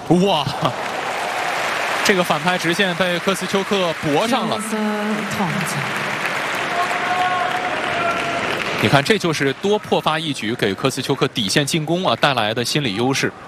哇，这个反拍直线被科斯丘克搏上了。你看，这就是多破发一举给科斯丘克底线进攻啊带来的心理优势。